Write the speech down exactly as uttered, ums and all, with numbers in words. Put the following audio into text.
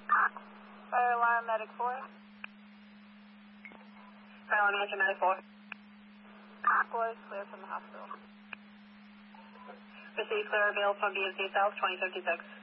Fire alarm medic four. Fire alarm medic four. four is clear from the hospital. Receive clear avail from B M C South twenty fifty-six.